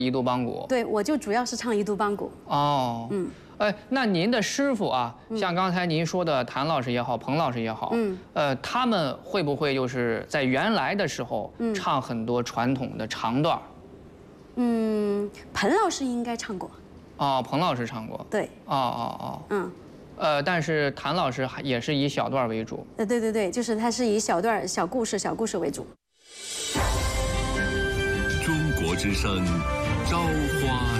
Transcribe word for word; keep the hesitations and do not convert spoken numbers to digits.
一度邦鼓。 对，我就主要是唱一度邦鼓。 哦，嗯，哎，那您的师傅啊，像刚才您说的谭老师也好，彭老师也好，嗯，呃，他们会不会就是在原来的时候唱很多传统的长段？ 嗯，彭老师应该唱过。 哦，彭老师唱过。 对。 哦哦哦。嗯。 呃，但是谭老师还也是以小段为主。 呃，对对对，就是他是以小段、小故事、小故事为主。 中国之声，朝花